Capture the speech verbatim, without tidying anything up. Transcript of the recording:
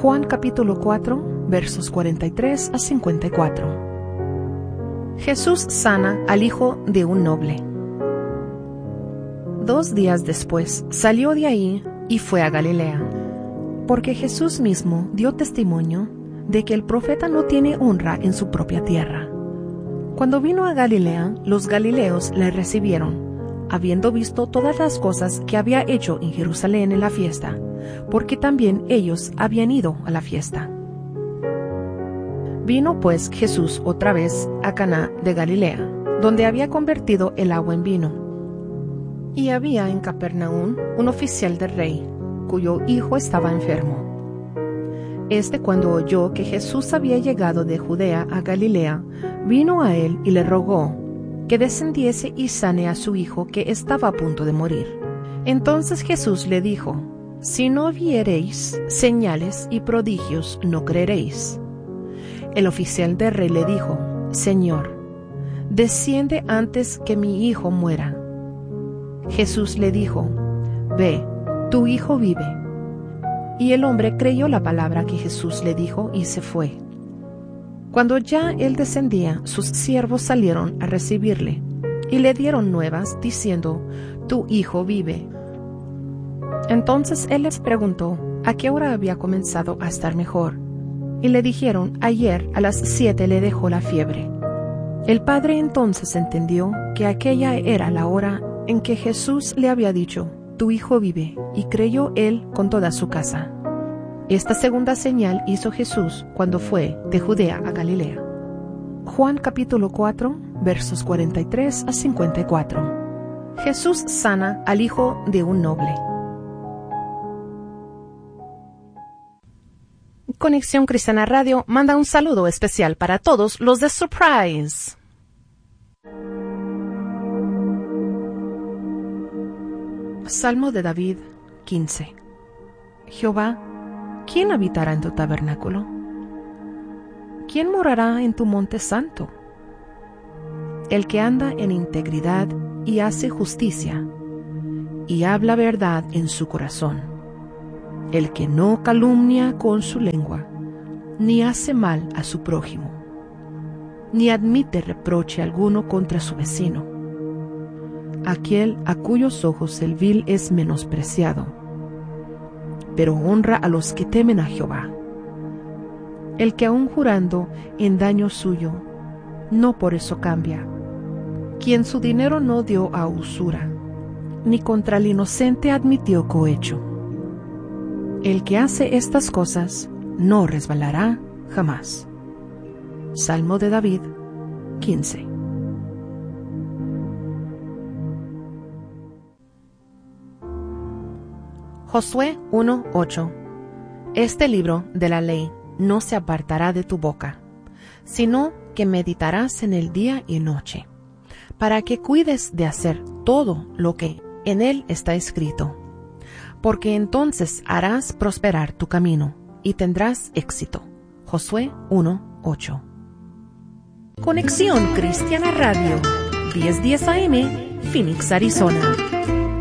Juan capítulo cuatro, versos cuarenta y tres a cincuenta y cuatro. Jesús sana al hijo de un noble. Dos días después salió de ahí y fue a Galilea, porque Jesús mismo dio testimonio de que el profeta no tiene honra en su propia tierra. Cuando vino a Galilea, los galileos le recibieron, habiendo visto todas las cosas que había hecho en Jerusalén en la fiesta, porque también ellos habían ido a la fiesta. Vino pues Jesús otra vez a Caná de Galilea, donde había convertido el agua en vino. Y había en Capernaum un oficial del rey, cuyo hijo estaba enfermo. Este, cuando oyó que Jesús había llegado de Judea a Galilea, vino a él y le rogó que descendiese y sane a su hijo, que estaba a punto de morir. Entonces Jesús le dijo: si no viereis señales y prodigios, no creeréis. El oficial del rey le dijo: Señor, desciende antes que mi hijo muera. Jesús le dijo: ve, tu hijo vive. Y el hombre creyó la palabra que Jesús le dijo y se fue. Cuando ya él descendía, sus siervos salieron a recibirle y le dieron nuevas, diciendo: tu hijo vive. Entonces él les preguntó a qué hora había comenzado a estar mejor, y le dijeron: ayer a las siete le dejó la fiebre. El padre entonces entendió que aquella era la hora en que Jesús le había dicho: tu hijo vive, y creyó él con toda su casa. Esta segunda señal hizo Jesús cuando fue de Judea a Galilea. Juan capítulo cuatro, versos cuarenta y tres a cincuenta y cuatro. Jesús sana al hijo de un noble. Conexión Cristiana Radio manda un saludo especial para todos los de Surprise. Salmo de David quince. Jehová, ¿quién habitará en tu tabernáculo? ¿Quién morará en tu monte santo? El que anda en integridad y hace justicia, y habla verdad en su corazón. El que no calumnia con su lengua, ni hace mal a su prójimo, ni admite reproche alguno contra su vecino. Aquel a cuyos ojos el vil es menospreciado, pero honra a los que temen a Jehová. El que aun jurando en daño suyo, no por eso cambia, quien su dinero no dio a usura, ni contra el inocente admitió cohecho. El que hace estas cosas no resbalará jamás. Salmo de David quince. Josué uno ocho. Este libro de la ley no se apartará de tu boca, sino que meditarás en el día y noche, para que cuides de hacer todo lo que en él está escrito, porque entonces harás prosperar tu camino y tendrás éxito. Josué uno ocho. Conexión Cristiana Radio, diez diez A M, Phoenix, Arizona.